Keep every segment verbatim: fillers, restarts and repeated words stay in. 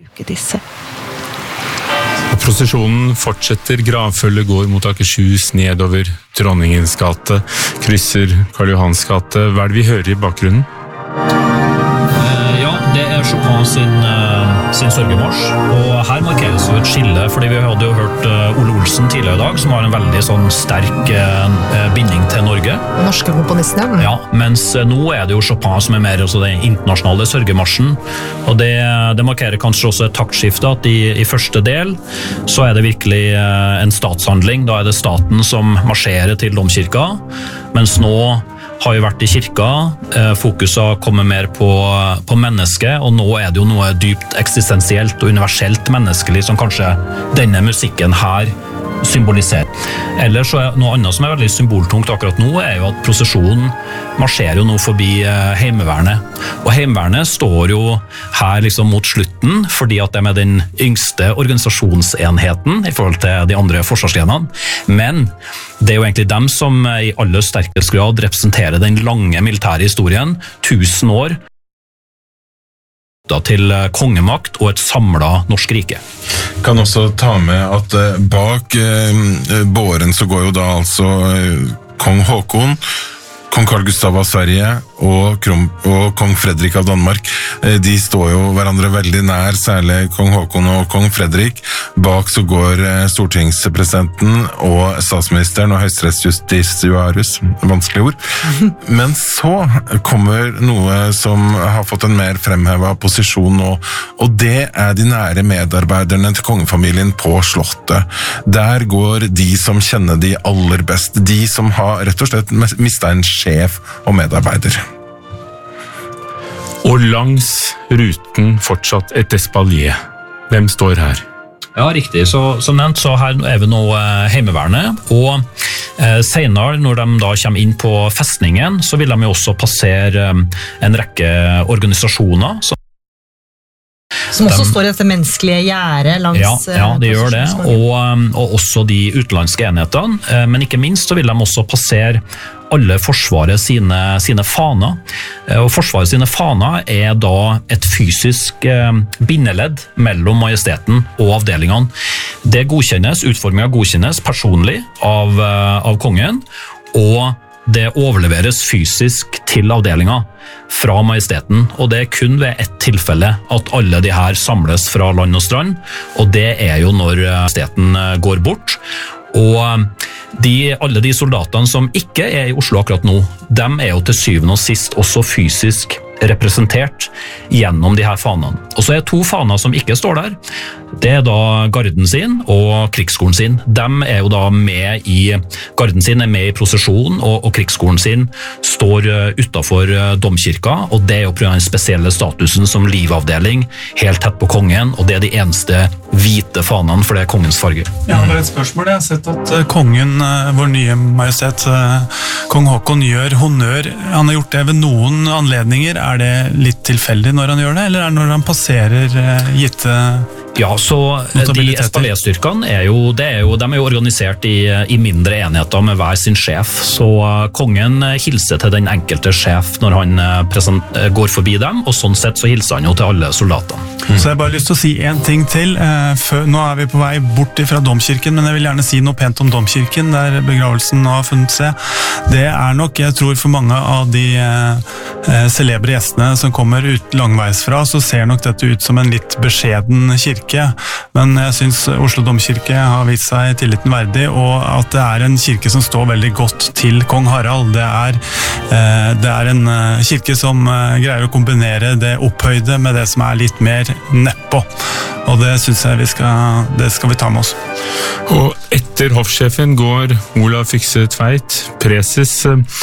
bruke disse. Prosesjonen fortsetter, gravfølget går mot Akershus, nedover Dronningens gate, krysser Karl Johans gate. Hva er det vi hører i bakgrunnen? Ja, det er Chopin sin, sin sørgemarsj, og her markeres jo et skille, fordi vi hadde jo hørt Ole Olsen tidligere i dag, som har en veldig sånn sterk binding til Norge. Den norske komponisten, ja. Ja, mens nå er det jo Chopin som er mer altså den internasjonale sørgemarsjen, og det, det markerer kanskje også et taktskifte, at i, i første del så er det virkelig en statshandling, da er det staten som marsjerer til domkirka, mens nå har jo vært i kirka, fokuset kommer mer på, på mennesket, og nå er det jo noe dypt eksistensielt og universelt menneskelig som kanskje denne musikken her symboliserer. Ellers så er noe annet som er veldig symboltungt akkurat nå, er jo at prosesjonen marsjerer jo nå forbi heimevernet. Og heimevernet står jo her liksom mot slutten, fordi at de er den yngste organisasjonsenheten i forhold til de andre forsvarsgrenene. Men det er jo egentlig dem som i aller sterkest grad representerer den lange militære historien, tusen år, til kongemakt og et samlet norsk rike. Kan også ta med at bak eh, båren så går jo da altså eh, kong Håkon, kong Carl Gustav av Sverige og, Krom, og kong Fredrik av Danmark. De står jo hverandre veldig nær, særlig kong Håkon og kong Fredrik. Bak så går stortingspresidenten og statsministeren og høyesterettsjustitiarius, vanskelig ord. Men så kommer noe som har fått en mer fremhevet posisjon nå, og det er de nære medarbeiderne til kongefamilien på slottet. Der går de som kjenner de aller best, de som har rett og slett mistet en sjef og medarbeider. Og langs ruten fortsatt et espalier. Hvem står her? Ja, riktig. Så, som nevnt, så her er vi nå eh, heimevernet, og eh, senere, når de da kommer inn på festningen, så vil de jo også passere eh, en rekke organisasjoner, som Som også de, står i dette menneskelige gjære langs... Ja, ja, de gjør det, og, og også de utenlandske enhetene, men ikke minst så vil de også passere alle Forsvaret sine, sine faner, og Forsvaret sine faner er da et fysisk bindeledd mellom majesteten og avdelingene. Det godkjennes, utformingen godkjennes personlig av, av kongen, og det overleveres fysisk til avdelinga fra majesteten, og det er kun ved ett tilfelle at alle de her samles fra land og strand, og det er jo når majesteten går bort. Og de, alle de soldatene som ikke er i Oslo akkurat nå, dem er jo til syvende og sist også fysisk representert gjennom de her fanene. Og så er to faner som ikke står der. Det er da garden sin og krigsskolen sin. Dem er jo da med i, garden sin er med i prosesjonen, og, og krigsskolen sin står utenfor domkirka, og det er jo på grunn av den spesielle statusen som livavdeling, helt tett på kongen, og det er de eneste hvite fanene, for det er kongens farger. Ja, det er et spørsmål. Jeg har sett at kongen, vår nye majestet, kong Håkon, gjør honnør. Han har gjort det ved noen anledninger. Er det litt tilfeldig når han gjør det, eller er det når han passerer gitte... Ja, så de espalier-styrkene er jo, det er jo, de er jo organisert i, i mindre enheter med hver sin sjef, så kongen hilser til den enkelte sjef når han present, går forbi dem, og sånn sett så hilser han jo til alle soldatene. Mm. Så jeg har bare lyst til å si en ting til. Nå er vi på vei bort fra domkirken, men jeg vil gjerne si noe pent om domkirken, der begravelsen nå har funnet seg. Det er nok, jeg tror for mange av de eh, celebre gjestene som kommer ut langveis fra, så ser nok dette ut som en litt beskjeden kirke. Men jeg synes Oslo domkirke har vist seg tilliten verdig, og at det er en kirke som står veldig godt til kong Harald. Det er, eh, det er en kirke som eh, greier å kombinere det opphøyde med det som er litt mer nedpå. Og det synes jeg vi skal, det skal vi ta med oss. Og etter hoffsjefen går Olav Fykse Tveit, preses.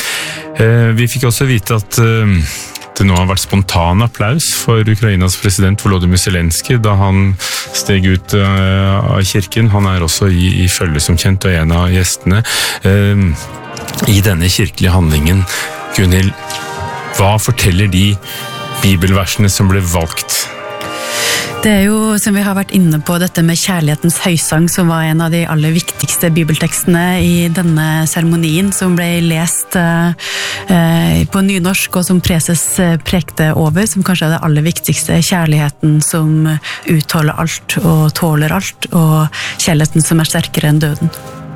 Eh, vi fikk også vite at eh, det nå har vært spontan applaus for Ukrainas president Volodymyr Zelenskyj da han steg ut uh, av kirken. Han er også i, i følge som kjent og en av gjestene. Uh, I denne kirkelige handlingen, Gunhild, hva forteller de bibelversene som ble valgt? Det er jo, som vi har vært inne på, dette med kjærlighetens høysang, som var en av de aller viktigste bibeltekstene i denne seremonien, som ble lest eh, på nynorsk, og som preses prekte over, som kanskje er det aller viktigste. Kjærligheten som utholder alt og tåler alt, og kjærligheten som er sterkere enn døden.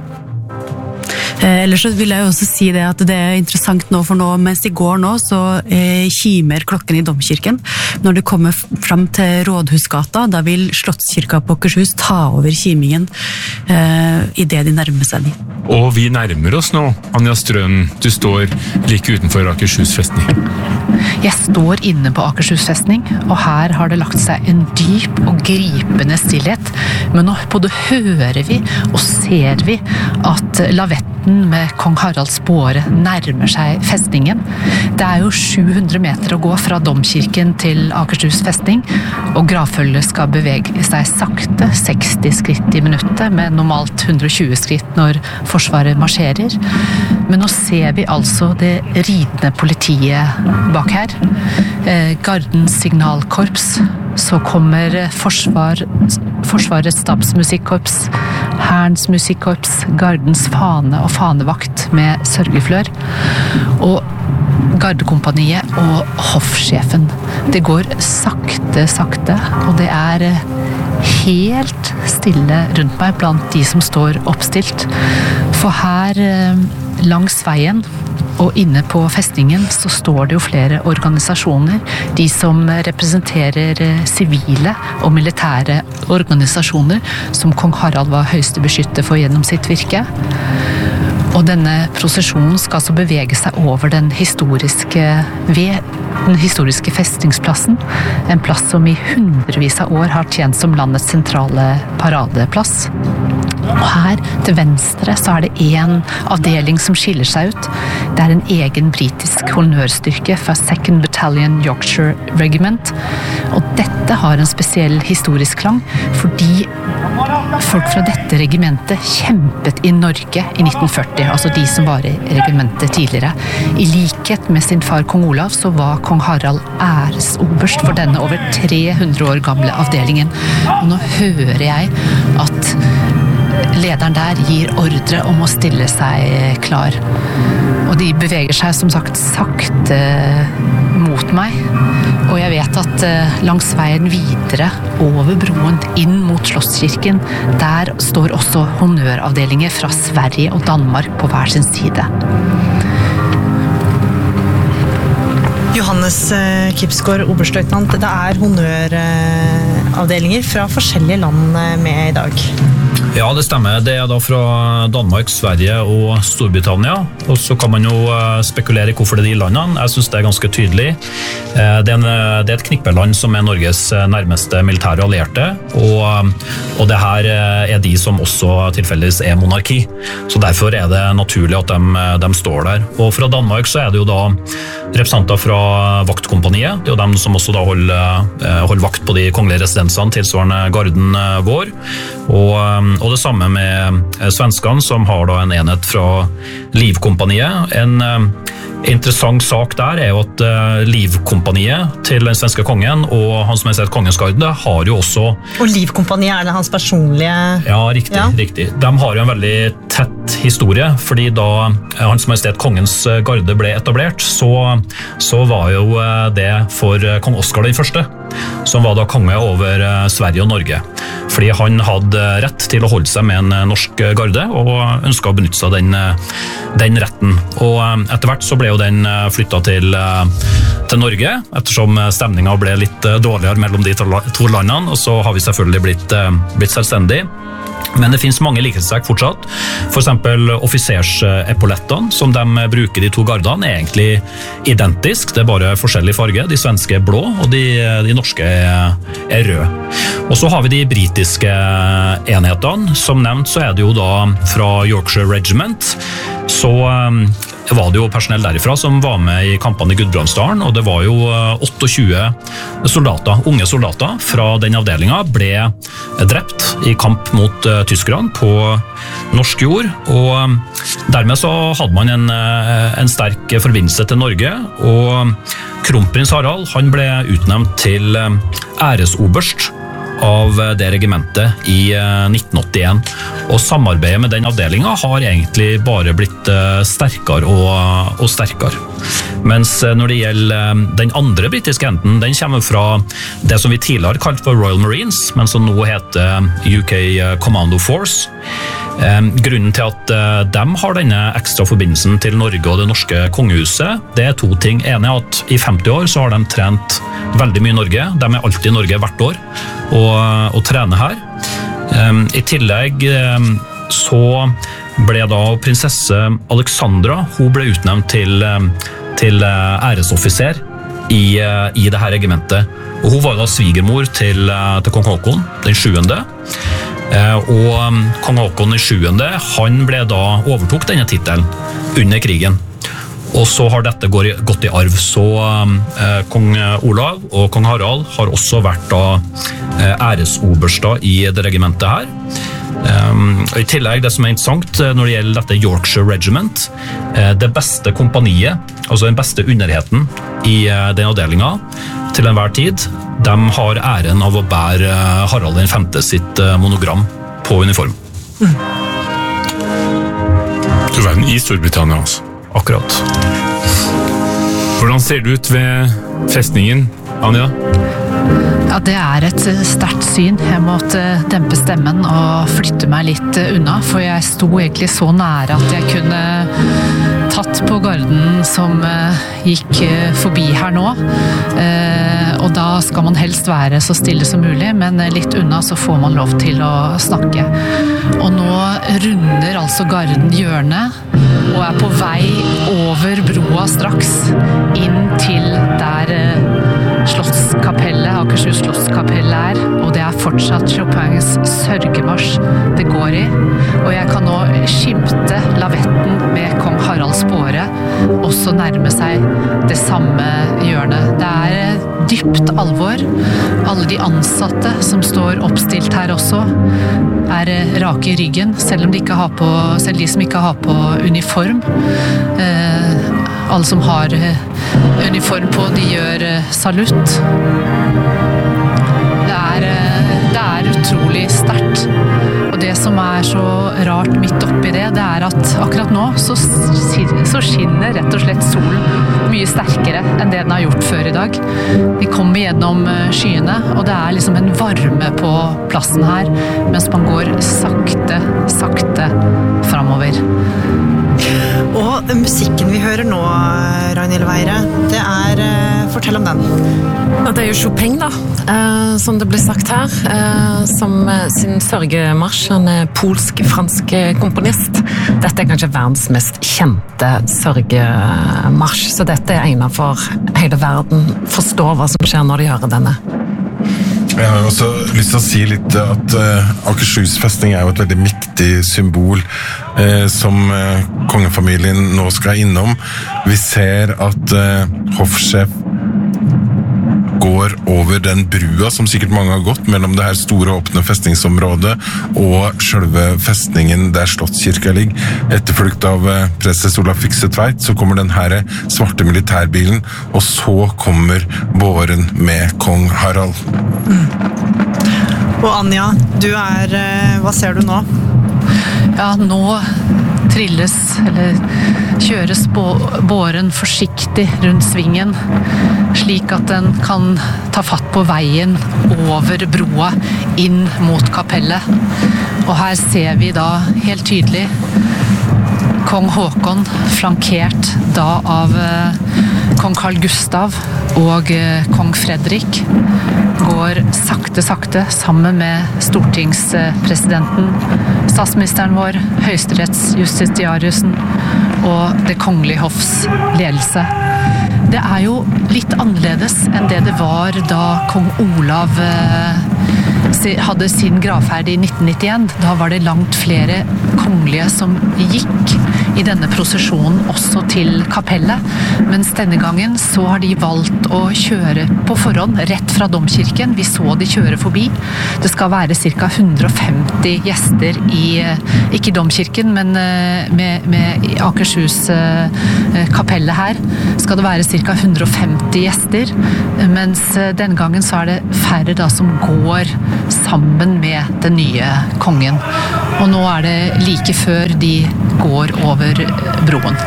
Ellers så vil jeg jo også si det at det er interessant nå, for nå, mens det går nå, så eh, kimer klokken i Domkirken. Når det kommer fram til Rådhusgata, da vil Slottskirka på Akershus ta over kimingen eh, i det de nærmer seg dit. Og vi nærmer oss nå, Anja Strøen, du står like utenfor Akershus festning. Jeg står inne på Akershus festning, og her har det lagt seg en dyp og gripende stillhet. Men nå både hører vi og ser vi at lavetten med kong Haralds båre nærmer seg festningen. Det er jo sju hundre meter å gå fra Domkirken til Akershus festning, og gravfølget skal bevege seg sakte, seksti skritt i minuttet, med normalt hundre og tjue skritt når forsvaret marsjerer. Men nå ser vi altså det ridende politiet bak her. Eh, Gardens signalkorps, så kommer forsvar, Forsvarets stabsmusikkorps, Hærens musikkorps, Gardens fane og fanevakt med sørgeflør, og Gardekompaniet og hoffsjefen. Det går sakte, sakte, og det er helt stille rundt meg blant de som står oppstilt. For her langs veien og inne på festningen så står det jo flere organisasjoner, de som representerer sivile og militære organisasjoner som kong Harald var høyeste beskytter for gjennom sitt virke. Og denne prosesjonen skal så bevege seg over den historiske, ved den historiske festningsplassen, en plass som i hundrevis av år har tjent som landets sentrale paradeplass. Og her til venstre så er det en avdeling som skiller seg ut. Det er en egen britisk honnørstyrke fra second Battalion Yorkshire Regiment. Og dette har en spesiell historisk klang, fordi folk fra dette regimentet kjempet i Norge i nitten førti, altså de som var i regimentet tidligere. I likhet med sin far kong Olav så var kong Harald æresoberst for denne over tre hundre år gamle avdelingen. Og nå hører jeg at lederen der gir ordre om å stille seg klar. Og de beveger seg som sagt sakte mot meg. Og jeg vet at langs veien videre over broen inn mot Slottskirken, der står også honnøravdelinger fra Sverige og Danmark på hver sin side. Johannes Kipsgaard, oberstløytnant, det er honnøravdelinger fra forskjellige land med i dag. Ja, det stemmer. Det er da fra Danmark, Sverige og Storbritannia. Og så kan man jo spekulere i hvorfor det er de landene. Jeg synes det er ganske tydelig. Det er, en, det er et knippeland som er Norges nærmeste militære allierte, og, og det her er de som også tilfeldigvis er monarki. Så derfor er det naturlig at de, de står der. Og fra Danmark så er det jo da representanter fra vaktkompaniet. Det er jo dem som også da holder, holder vakt på de kongelige residensene tilsvarende garden vår. Og Og det samme med svenskene, som har da en enhet fra Livkompaniet. En uh, interessant sak der er jo at uh, Livkompaniet til den svenske kongen og Hans Majestet Kongens Garde har jo også... Og Livkompaniet, er det hans personlige... Ja, riktig, ja. riktig. De har jo en veldig tett historie, fordi da Hans Majestet Kongens Garde ble etablert, så, så var jo det for kong Oscar den første, som var da konge over Sverige og Norge. Fordi han hadde rett til å holde seg med en norsk garde, og ønsket å benytte seg av den, den retten. Og etter hvert så ble jo den flyttet til, til Norge, ettersom stemningen ble litt dårligere mellom de to landene, og så har vi selvfølgelig blitt, blitt selvstendig. Men det finnes mange likhetstrekk fortsatt. For eksempel offisersepaulettene som de bruker de to gardene er egentlig identisk. Det er bare forskjellig farge. De svenske er blå, og de, de norske er, er røde. Og så har vi de britiske enhetene. Som nevnt så er det jo da fra Yorkshire Regiment. Så var det jo personell derifra som var med i kampene i Gudbrandsdalen, og det var jo tjueåtte soldater, unge soldater fra den avdelingen ble drept i kamp mot tyskerne på norsk jord, og dermed så hadde man en, en sterk forbindelse til Norge, og kronprins Harald han ble utnevnt til æresoberst av det regimentet i nitten åttien, og samarbeidet med den avdelingen har egentlig bare blitt sterkere og, og sterkere. Mens når det gjelder den andre britiske enden, den kommer fra det som vi tidligere kalte for Royal Marines, men som nå heter U K Commando Force. Grunnen til at de har denne ekstra forbindelsen til Norge og det norske kongehuset, det er to ting. En er at i femti år så har de trent veldig mye i Norge. De er alltid i Norge hvert år og, og trener her. I tillegg så ble da prinsesse Alexandra, hun ble utnevnt til, til æresoffiser i, i det her regimentet. Og hun var da svigermor til, til kong Håkon, den sjuende. Og kong Håkon den sjuende, han ble da overtok denne titelen under krigen. Og så har dette gått i arv, så eh, kong Olav og kong Harald har også vært da eh, æresoberster i det regimentet her. Um, og I tillegg, det som er interessant når det gjelder dette Yorkshire Regiment, eh, det beste kompaniet, altså den beste underheten i eh, den avdelingen til enhver tid, de har æren av å bære eh, Harald den femte sitt eh, monogram på uniform. Mm. Du var i Storbritannia altså. Akkurat. Hvordan ser det ut ved festningen, Anja? Ja, det er et sterkt syn. Jeg måtte dempe stemmen og flytte meg litt unna, for jeg sto egentlig så nære at jeg kunne tatt på garden som gikk forbi her nå. Og da skal man helst være så stille som mulig, men litt unna så får man lov til å snakke. Og nå runder altså garden hjørnet, og er på vei over broa straks inn til der Slottskapellet, Akershus Slottskapellet er, og det er fortsatt Chopins sørgemarsj det går i. Og jeg kan nå skimte lavetten med kong Haralds båre også nærme seg det samme hjørnet. Det er dypt alvor. Alle de ansatte som står oppstilt her også er rake i ryggen, selv om de ikke har på, selv de som ikke har på uniform. Eh, alle som har uniform på, de gjør salutt. Det er, det er utrolig sterkt. Og det som er så rart midt oppi det, det er at akkurat nå så, så skinner rett og slett solen mye sterkere enn det den har gjort før i dag. Vi kommer gjennom skyene, og det er liksom en varme på plassen her, mens man går sakte, sakte fremover. Og musikken vi hører nå, Ragnhild Weire, det er, fortell om den. Ja, det er jo Chopin da, eh, som det ble sagt her, eh, som sin sørgemarsj, han er polsk-fransk komponist. Dette er kanskje verdens mest kjente sørgemarsj, så dette er egnet for hele verden forstå hva som skjer når de hører denne. Jeg har også lyst til å si litt at uh, Akershus festning er jo et veldig viktig symbol uh, som uh, kongefamilien nå skal innom. Vi ser at uh, hoffsjef går over den brua som sikkert mange har gått mellom det her store åpne festningsområdet og selve festningen der Slottskirka ligger. Etterfulgt av uh, preses Olav Fykse Tveit så kommer den her svarte militærbilen, og så kommer båren med kong Harald. Mm. Og Anja, du er, hva ser du nå? Ja, nå trilles, eller kjøres båren forsiktig rundt svingen, slik at den kan ta fatt på veien over broa inn mot kapellet. Og her ser vi da helt tydelig kong Håkon, flankert da av kong Carl Gustav og kong Fredrik, går sakte, sakte sammen med stortingspresidenten, statsministeren vår, høyesterettsjustitiariusen og det kongelige hoffs ledelse. Det er jo litt annerledes enn det det var da kong Olav hadde sin gravferd i nitten nittien. Da var det langt flere kongelige som gikk i denne prosesjonen også til kapellet, mens denne gangen så har de valgt å kjøre på forhånd, rett fra domkirken. Vi så de kjøre forbi. Det skal være ca. hundre og femti gjester i, ikke i domkirken, men med, med Akershus kapellet her, skal det være ca. hundre og femti gjester, mens denne gangen så er det færre da som går sammen med den nye kongen. Og nå er det like før de går over broen.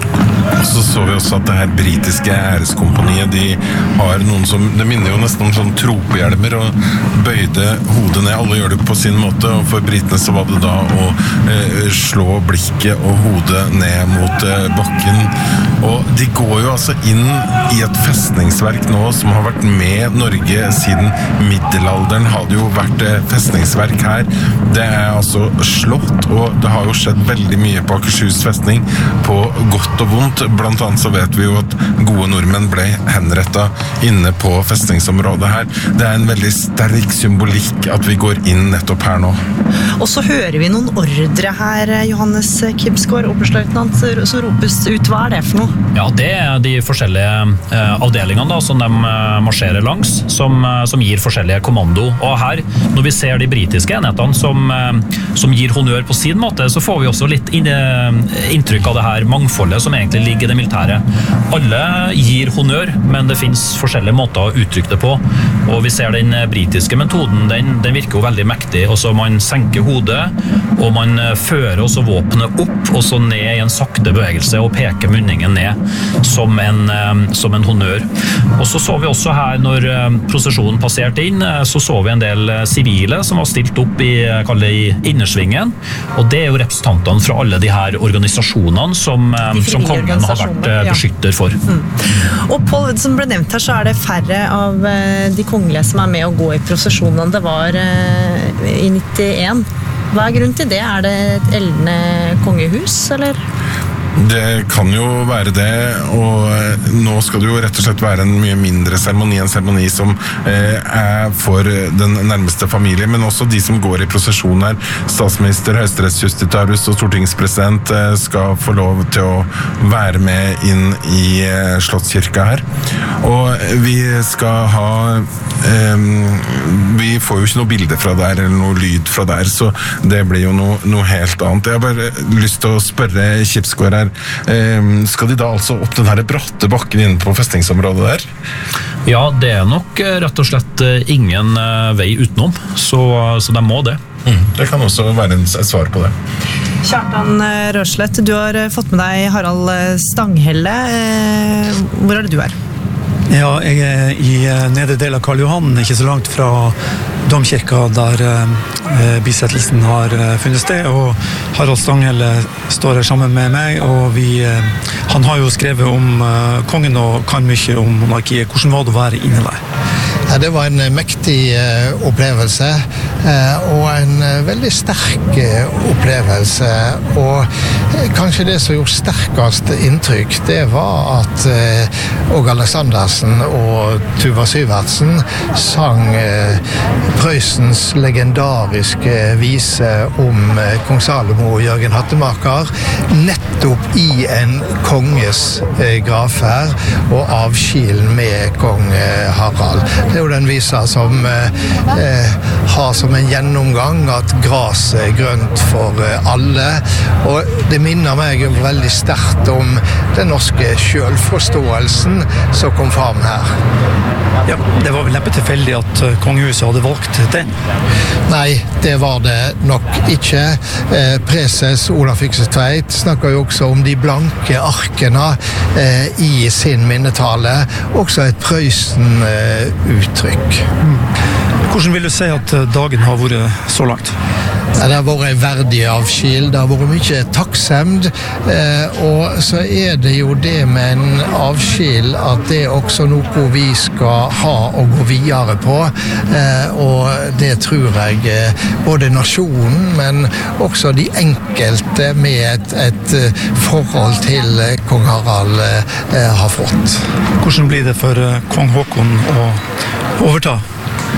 Og så så vi også at det her britiske æreskompaniet, de har noen som, det minner jo nesten om sånn tropehjelmer, og bøyde hodet ned. Alle gjør det på sin måte, og for britene så var det da å eh, slå blikket og hodet ned mot eh, bakken. Og de går jo altså inn i et festningsverk nå som har vært med Norge siden middelalderen. Hadde jo vært eh, festningsverk her. Det er altså slått, og det har jo skjedd veldig mye på Akershus festning, på godt og vondt. Blant annet så vet vi jo at gode nordmenn ble henrettet inne på festningsområdet her. Det er en veldig sterk symbolikk at vi går inn nettopp her nå. Og så hører vi noen ordre her, Johannes Kibsgaard, oberstløytnant, så ropes ut. Hva er det for noe? Ja, det er de forskjellige eh, avdelingene da, som de eh, marsjerer langs, som, eh, som gir forskjellige kommando. Og her, når vi ser de britiske enhetene som, eh, som gir honnør på sin måte, så får vi også litt inn, eh, inntrykk av det her mangfoldet som egentlig ligger i det militære. Alle gir honnør, men det finnes forskjellige måter å uttrykke det på. Og vi ser den britiske metoden, den, den virker jo veldig mektig. Også man senker hodet, og man fører også våpenet opp, og så ned i en sakte bevegelse, og peker munningen ned som en, som en honnør. Og så så vi også her, når prosesjonen passerte inn, så så vi en del sivile som var stilt opp i, kaller det, i innersvingen, og det er jo representantene fra alle de her organisasjonene som, som kongen har vært beskytter for. Ja. Mm. Og Pål, som ble nevnt her, så er det færre av de kongelige som er med å gå i prosesjonen det var i nittien. Hva er grunnen til det? Er det et eldende kongehus, eller? Det kan jo være det, og nå skal det jo rett og slett være en mye mindre seremoni, en seremoni som eh, er for den nærmeste familie, men også de som går i prosesjon her. Statsminister, høyesterettsjustitiarius og stortingspresident eh, skal få lov til å være med inn i eh, Slottskirka her. Og vi skal ha eh, vi får jo ikke noe bilde fra der, eller noe lyd fra der, så det blir jo noe, noe helt annet. Jeg har bare lyst til å spørre Kibsgaard her, skal de da altså opp den her bratte bakken inne på festningsområdet der? Ja, det er nok rett og slett ingen vei utenom, så, så de må det. Mm, det kan også være et svar på det. Kjartan Røslett, du har fått med deg Harald Stanghelle. Hvor er det du er? Ja, jeg er i nedre del av Karl Johan, ikke så langt fra domkirka der eh, bisettelsen har eh, funnet sted, og Harald Stanghelle står her sammen med meg, og vi, eh, han har jo skrevet om eh, kongen og kan mye om monarkiet. Hvordan var det å være inne der? Ja, det var en mektig uh, opplevelse, uh, og en uh, veldig sterk uh, opplevelse, og uh, kanskje det som gjorde sterkest inntrykk, det var at uh, Åge Aleksandersen og Tuva Syvertsen sang uh, Prøysens legendariske vise om uh, kong Salomo og Jørgen Hattemaker, nettopp i en konges uh, gravferd og avskilen med kong uh, Harald. Det er jo den visa som eh, har som en gjennomgang at gras er grønt for eh, alle, og det minner meg veldig sterkt om den norske selvforståelsen som kom fram her. Ja, det var vel neppe tilfeldig at kongehuset hadde valgt den? Nei, det var det nok ikke. Eh, preses Olav Fykse Tveit snakker jo også om de blanke arkene eh, i sin minnetale, også et Prøysen eh, uttrykk. Mm. Hvordan vil du si at dagen har vært så langt? Ja, det har vært en verdig avskil, det har vært mye takksemd, eh, og så er det jo det med en avskil at det er også noe vi skal ha og gå videre på, eh, og det tror jeg eh, både nasjonen, men også de enkelte med et, et forhold til kong Harald eh, har fått. Hvordan blir det for kong Håkon å overta?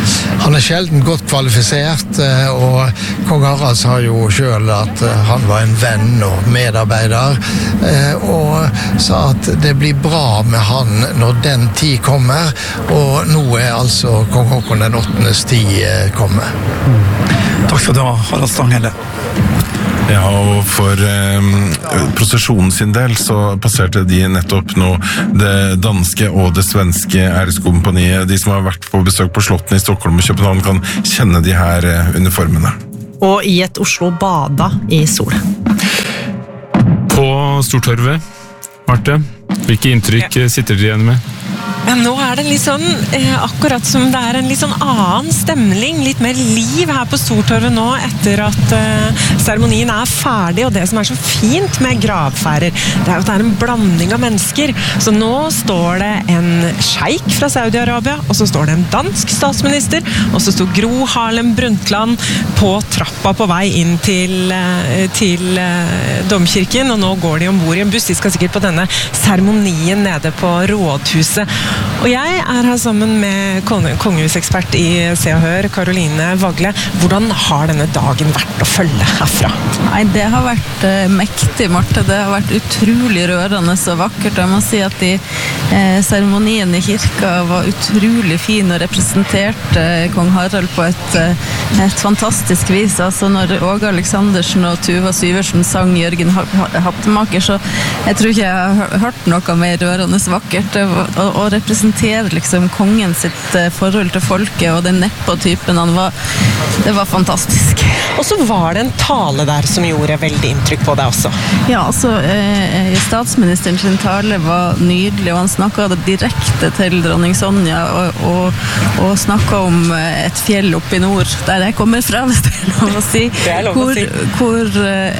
han er sjelden godt kvalifisert, og kong Harald sa jo selv at han var en venn og medarbeider, og sa at det blir bra med han når den tid kommer, og nå er altså kong Håkon den åttendes tid kommet. Takk skal du ha, Harald Stanghelle. Ja, og for eh, prosesjonen sin del så passerte de nettopp nå det danske og det svenske æreskompaniet. De som har vært på besøk på slottene i Stockholm og København kan kjenne de her eh, uniformene. Og i et Oslo bada i sol. På Stortorvet, Marte, hvilke inntrykk ja. sitter dere igjen med? Men nå er det litt sånn, eh, akkurat som det er en litt sånn annen stemning, litt mer liv her på Stortorvet nå, etter at eh, seremonien er ferdig, og det som er så fint med gravferder, det er at det er en blanding av mennesker. Så nå står det en sjeik fra Saudi-Arabia, og så står det en dansk statsminister, og så står Gro Harlem Brundtland på trappa på vei inn til, eh, til eh, domkirken, og nå går de ombord i en buss. De skal sikkert på denne seremonien nede på rådhuset. Og jeg er her sammen med kongehusekspert i Se og Hør, Karoline Vagle. Hvordan har denne dagen vært å følge herfra? Nei, det har vært uh, mektig, Marte. Det har vært utrolig rørende og vakkert. Jeg må si at de eh, seremonien i kirka var utrolig fin og representerte eh, kong Harald på et, eh, et fantastisk vis. Altså når Åge Aleksandersen og Tuva Syversen sang Jørgen Hattemaker, så jeg tror ikke jeg har hørt noe mer rørende vakkert. Og, og representere liksom kongen sitt forhold til folket og den neppo-typen han var, det var fantastisk. Og så var det en tale der som gjorde veldig inntrykk på deg også. Ja, altså eh, statsministeren sin tale var nydelig, og han snakket direkte til dronning Sonja og, og, og snakket om et fjell oppe i nord, der jeg kommer fra, hvis det er lov å si. Det er lov å hvor, si. Hvor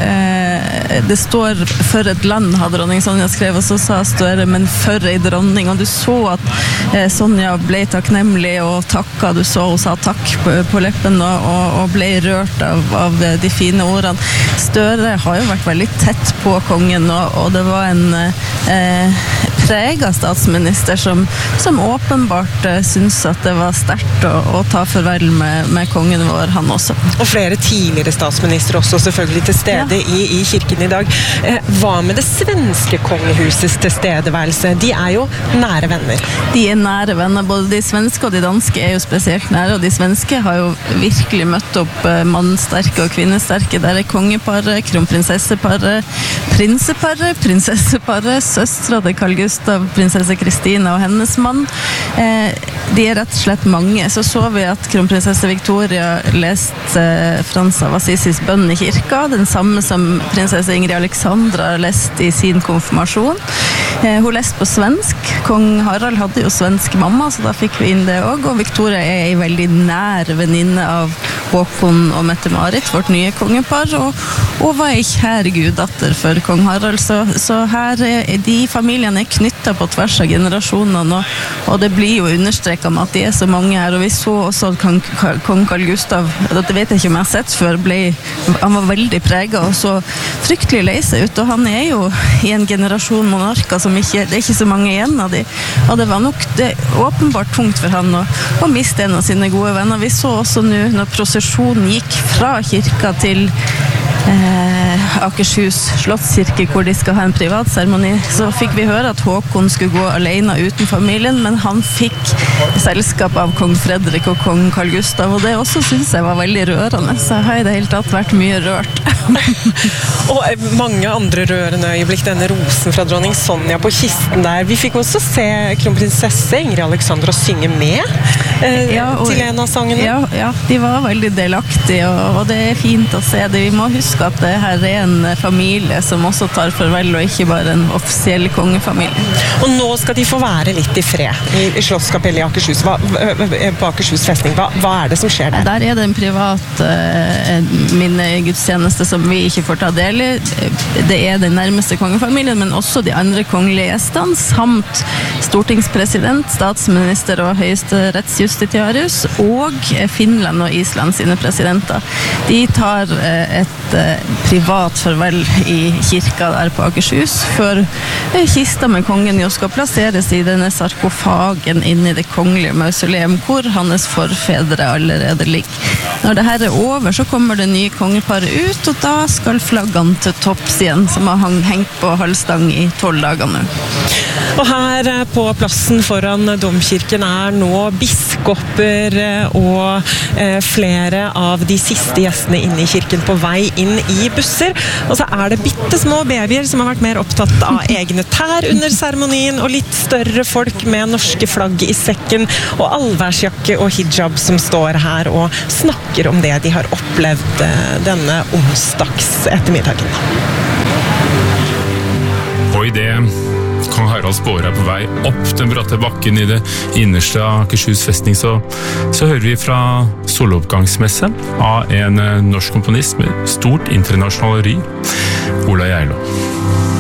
eh, det står for et land, har dronning Sonja skrevet, og så sa Støre, men for ei dronning, og du så at eh, Sonja ble takknemlig og takka, du så hun sa takk på, på leppen og, og ble rørt av, av de fine ordene. Støre har jo vært veldig tett på kongen, og, og det var en eh, preget statsminister som, som åpenbart eh, synes at det var sterkt å, å ta farvel med, med kongen vår, han også. Og flere tidligere statsminister også selvfølgelig til stede ja. i, i kirken i dag. Eh, hva med det svenske kongehusets tilstedeværelse? De er jo nære venner. De er nære venner, både de svenske og de danske er jo spesielt nære, og de svenske har jo virkelig møtt opp mannsterke og kvinnesterke. Der er kongeparet, kronprinsesseparet, prinseparet, prinsesseparet, søstre til Carl Gustav, prinsesse Kristina og hennes mann. Eh, de er rett og slett mange. Så så vi at kronprinsesse Victoria leste eh, Frans av Assisis bønn i kirka, den samme som prinsesse Ingrid Alexandra leste i sin konfirmasjon. Eh, hun leste på svensk. Kong Harald hadde jo svensk mamma, så da fikk vi inn det også. Og Victoria er en veldig nær venninne av Håkon og Mette-Marit, vårt nye kongepar, og, og var ei kjær guddatter for kong Harald. Så, så her er de familiene er knyttet på tvers av generasjonene, og, og det blir jo understreket med at de er så mange her. Og vi så også at kong, kong Carl Gustav, det vet jeg ikke om jeg har sett før, ble, han var veldig preget og så fryktelig lei seg ut, og han er jo i en generasjon monarker som ikke, det er ikke så mange igjen av de, og det var nok det åpenbart tungt for han å, å miste en av sine gode venner. Vi så også nå når prosesjonen gikk fra kirka til eh, Akershus slottskirke, hvor de skal ha en privat seremoni, så fikk vi høre at Håkon skulle gå alene uten familien, men han fikk selskap av kong Fredrik og kong Carl Gustav, og det også synes jeg var veldig rørende, så jeg har i det hele tatt vært mye rørt. Og mange andre rørende øyeblikk, denne rosen fra dronning Sonja på kisten der. Vi fikk også se kronprinsesse Ingrid Alexandra synge med eh, ja, og, til en av sangene. Ja, ja, de var veldig delaktige, og, og det er fint å se det. Vi må huske at det her er en familie som også tar farvel, og ikke bare en offisiell kongefamilie. Og nå skal de få være litt i fred i, i Slottskapellet i Akershus. Hva, på Akershus festning. Hva, hva er det som skjer der? Der er det en privat uh, minnegudstjeneste som vi ikke får ta del i. Det er den nærmeste kongefamilien, men også de andre kongelige gjestene, samt stortingspresident, statsminister og høyeste Justitiarius og Finland og Island sine presidenter. De tar et privat farvel i kirka der på Akershus, før kista med kongen jo skal plasseres i denne sarkofagen inn i det kongelige mausoleum, hvor hans forfedre allerede ligger. Når det her er over, så kommer det nye kongeparet ut, og da skal flaggene til topps igjen, som har hengt på halvstang i tolv dager nå. Og her på plassen foran domkirken er nå biskoper og flere av de siste gjestene inne i kirken på vei inn i busser. Og så er det bitte små babyer som har vært mer opptatt av egne tær under seremonien, og litt større folk med norske flagg i sekken og allværsjakke og hijab som står her og snakker om det de har opplevd denne onsdags ettermiddagen. Og i det Kong Haralds båre er på vei opp den bratte bakken i det innerste av Akershus festning, så, så hører vi fra soloppgangsmesse av en norsk komponist med stort internasjonal ry, Ola Geilo.